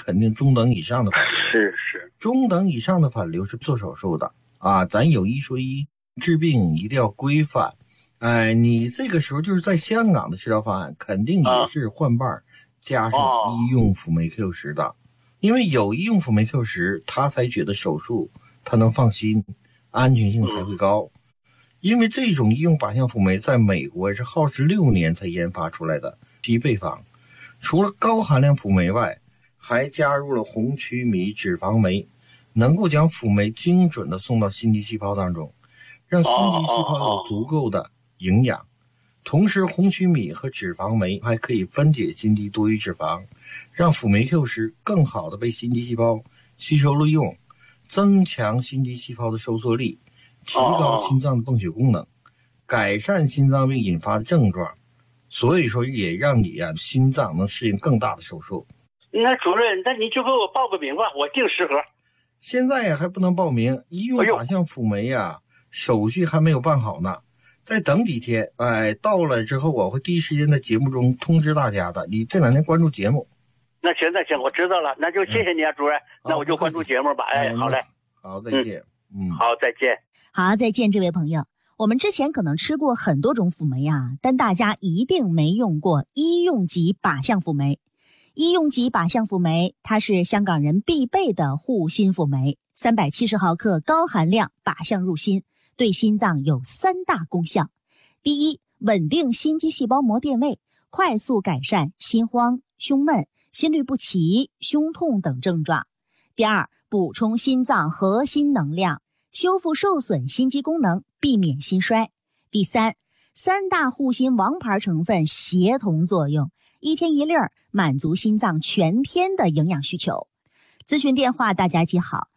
肯定中等以上的反流。 是中等以上的反流是做手术的啊。咱有一说一，治病一定要规范。你这个时候就是在香港的治疗方案，肯定也是换瓣加上医用辅酶 Q10的，因为有医用辅酶 Q10，他才觉得手术他能放心，安全性才会高。因为这种医用靶向辅酶在美国是耗时6年才研发出来的其配方，除了高含量辅酶外，还加入了红曲米脂肪酶，能够将辅酶精准的送到心肌细胞当中，让心肌细胞有足够的营养。同时红曲米和脂肪酶还可以分解心肌多余脂肪，让辅酶 Q10更好的被心肌细胞吸收利用，增强心肌细胞的收缩力，提高心脏的泵血功能，改善心脏病引发的症状。所以说也让你心脏能适应更大的手术。 那主任，那你就给我报个名吧，我定时盒。 现在还不能报名，医用靶向辅酶手续还没有办好呢，再等几天。到了之后我会第一时间在节目中通知大家的。你这2天关注节目。 那行，我知道了，那就谢谢你啊，主任。那我就关注节目吧。好嘞， 好，再见。 好，再见。 好，再见，这位朋友。我们之前可能吃过很多种辅酶但大家一定没用过医用级靶向辅酶。医用级靶向辅酶，它是香港人必备的护心辅酶，370毫克高含量靶向入心，对心脏有3大功效。第一，稳定心肌细胞膜电位，快速改善心慌、胸闷、心律不齐、胸痛等症状。第二，补充心脏核心能量，修复受损心肌功能，避免心衰。第三大护心王牌成分协同作用，一天一粒儿，满足心脏全天的营养需求。咨询电话大家记好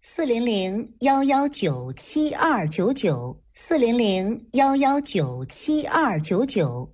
，400-119-7299 400-119-7299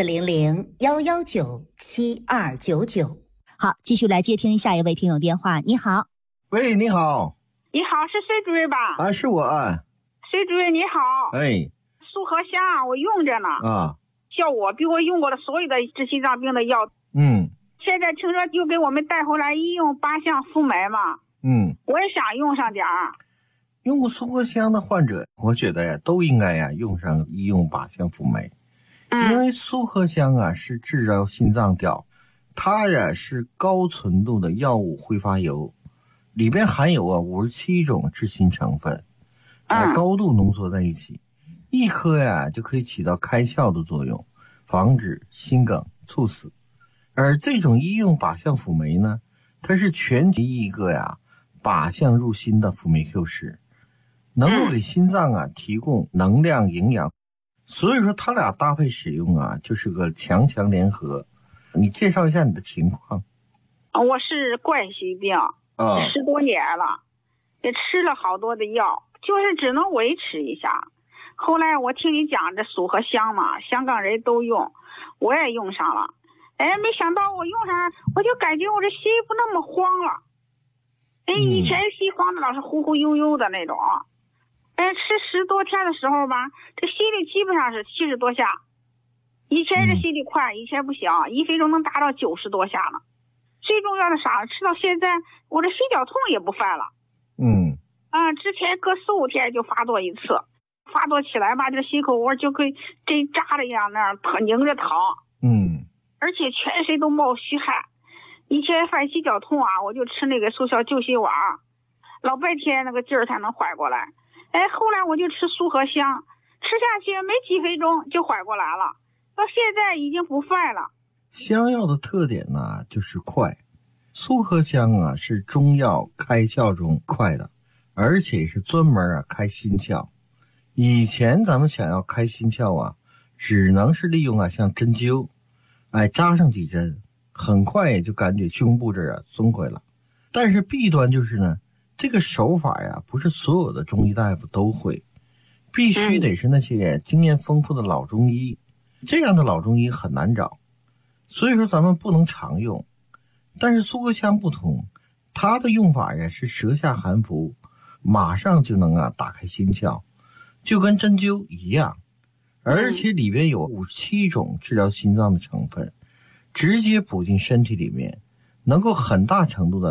400-119-7299。好，继续来接听下一位听友电话。你好。 喂，你好。 你好，是孙主任吧？ 是我孙主任你好。苏合香我用着呢效果比我用过的所有的治心脏病的药。现在听说就给我们带回来医用靶向辅酶嘛。我也想用上点儿。 用过苏合香的患者，我觉得都应该用上医用靶向辅酶。因为苏合香是治疗心脏吊，它是高纯度的药物挥发油，里边含有57种治心成分，高度浓缩在一起，一颗就可以起到开窍的作用，防止心梗猝死。而这种医用靶向辅酶呢，它是全球一个靶向入心的辅酶 Q10， 能够给心脏提供能量营养。所以说它俩搭配使用就是个强联合。你介绍一下你的情况。 我是冠心病10多年了，也吃了好多的药，就是只能维持一下。后来我听你讲这苏合香嘛，香港人都用，我也用上了。没想到我用上，我就感觉我这心不那么慌了。以前心慌的老是忽忽悠悠的那种。吃10多天的时候吧，这心率基本上是70多下。以前这心率快，以前不行，1分钟能达到90多下呢。最重要的啥？吃到现在，我这心绞痛也不犯了。之前隔4、5天就发作一次，发作起来吧，这心口窝就跟针扎的一样，那样拧着疼。而且全身都冒虚汗。以前犯心绞痛我就吃那个速效救心丸，老半天那个劲儿才能缓过来。后来我就吃苏合香，吃下去没几分钟就缓过来了，到现在已经不犯了。 香药的特点就是快。苏合香是中药开窍中快的，而且是专门开心窍。以前咱们想要开心窍只能是利用像针灸，扎上几针，很快也就感觉胸部这儿松快了。但是弊端就是呢，这个手法不是所有的中医大夫都会，必须得是那些经验丰富的老中医，这样的老中医很难找，所以说咱们不能常用。但是苏合香不同，它的用法是舌下含服，马上就能打开心窍，就跟针灸一样，而且里边有57种治疗心脏的成分，直接补进身体里面，能够很大程度的